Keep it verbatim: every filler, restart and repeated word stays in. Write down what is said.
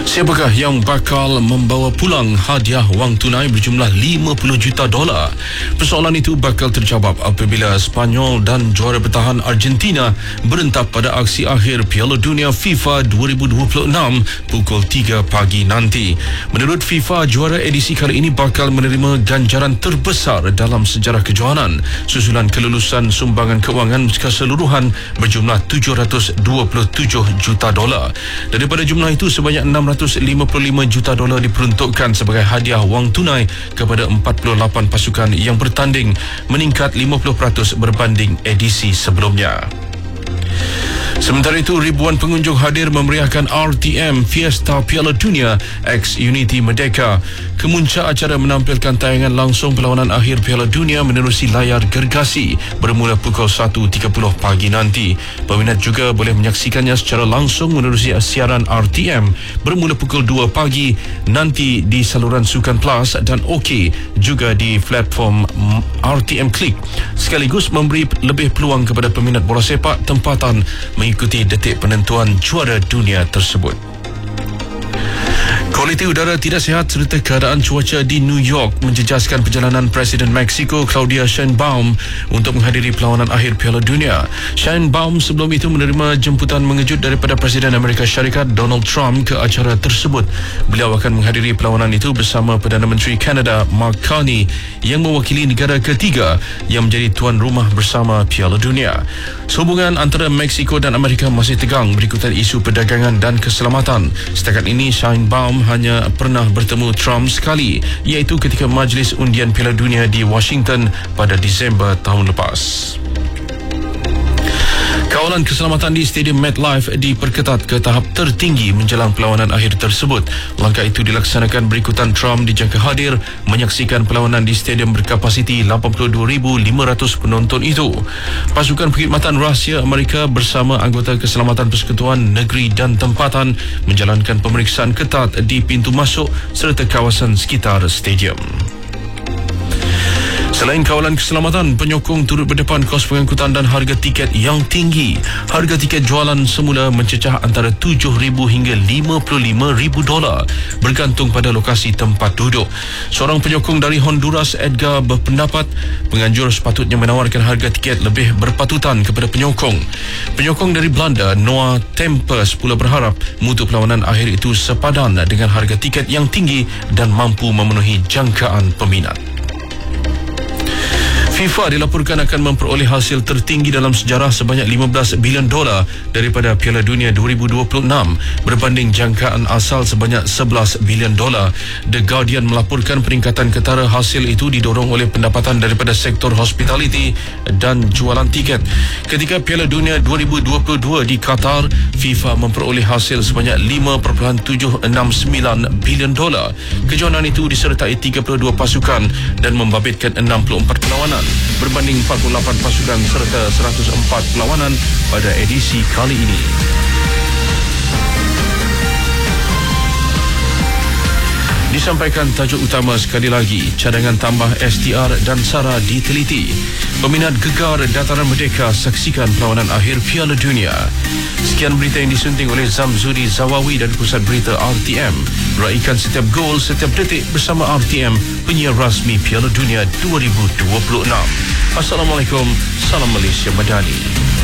Siapakah yang bakal membawa pulang hadiah wang tunai berjumlah lima puluh juta dolar? Persoalan itu bakal terjawab apabila Sepanyol dan juara bertahan Argentina berentap pada aksi akhir Piala Dunia FIFA dua ribu dua puluh enam pukul tiga pagi nanti. Menurut FIFA, juara edisi kali ini bakal menerima ganjaran terbesar dalam sejarah kejohanan susulan kelulusan sumbangan kewangan keseluruhan berjumlah tujuh ratus dua puluh tujuh juta dolar. Daripada jumlah itu, sebanyak enam ratus lima puluh lima juta dolar diperuntukkan sebagai hadiah wang tunai kepada empat puluh lapan pasukan yang bertanding, meningkat lima puluh peratus berbanding edisi sebelumnya. Sementara itu, ribuan pengunjung hadir memeriahkan R T M Fiesta Piala Dunia X Unity Merdeka. Kemuncak acara menampilkan tayangan langsung perlawanan akhir Piala Dunia menerusi layar gergasi bermula pukul satu tiga puluh pagi nanti. Peminat juga boleh menyaksikannya secara langsung menerusi siaran R T M bermula pukul dua pagi nanti di saluran Sukan Plus dan OK juga di platform R T M Click, sekaligus memberi lebih peluang kepada peminat bola sepak tempatan mengikuti detik penentuan juara dunia tersebut. Kualiti udara tidak sihat serta keadaan cuaca di New York menjejaskan perjalanan Presiden Mexico Claudia Sheinbaum untuk menghadiri perlawanan akhir Piala Dunia. Sheinbaum sebelum itu menerima jemputan mengejut daripada Presiden Amerika Syarikat Donald Trump ke acara tersebut. Beliau akan menghadiri perlawanan itu bersama Perdana Menteri Kanada Mark Carney yang mewakili negara ketiga yang menjadi tuan rumah bersama Piala Dunia. Hubungan antara Mexico dan Amerika masih tegang berikutan isu perdagangan dan keselamatan. Setakat ini, Sheinbaum hanya pernah bertemu Trump sekali, iaitu ketika Majlis Undian Piala Dunia di Washington pada Disember tahun lepas. Kawalan keselamatan di Stadium MetLife diperketat ke tahap tertinggi menjelang perlawanan akhir tersebut. Langkah itu dilaksanakan berikutan Trump dijangka hadir menyaksikan perlawanan di stadium berkapasiti lapan puluh dua ribu lima ratus penonton itu. Pasukan Perkhidmatan Rahsia Amerika bersama anggota keselamatan persekutuan negeri dan tempatan menjalankan pemeriksaan ketat di pintu masuk serta kawasan sekitar stadium. Selain kawalan keselamatan, penyokong turut berdepan kos pengangkutan dan harga tiket yang tinggi. Harga tiket jualan semula mencecah antara tujuh ribu hingga lima puluh lima ribu dolar bergantung pada lokasi tempat duduk. Seorang penyokong dari Honduras, Edgar, berpendapat penganjur sepatutnya menawarkan harga tiket lebih berpatutan kepada penyokong. Penyokong dari Belanda, Noah Tempers, pula berharap mutu perlawanan akhir itu sepadan dengan harga tiket yang tinggi dan mampu memenuhi jangkaan peminat. FIFA dilaporkan akan memperoleh hasil tertinggi dalam sejarah sebanyak lima belas bilion dolar daripada Piala Dunia dua ribu dua puluh enam berbanding jangkaan asal sebanyak sebelas bilion dolar. The Guardian melaporkan peningkatan ketara hasil itu didorong oleh pendapatan daripada sektor hospitality dan jualan tiket. Ketika Piala Dunia dua ribu dua puluh dua di Qatar, FIFA memperoleh hasil sebanyak lima perpuluhan tujuh enam sembilan bilion dolar. Kejohanan itu disertai tiga puluh dua pasukan dan membabitkan enam puluh empat perlawanan berbanding empat puluh lapan pasukan serta seratus empat perlawanan pada edisi kali ini. Disampaikan tajuk utama sekali lagi, cadangan tambah S T R dan SARA diteliti. Peminat gegar Dataran Merdeka saksikan perlawanan akhir Piala Dunia. Sekian berita yang disunting oleh Zamzuri Zawawi dari Pusat Berita R T M. Raikan setiap gol, setiap detik bersama R T M, penyiar rasmi Piala Dunia dua ribu dua puluh enam. Assalamualaikum, salam Malaysia Madani.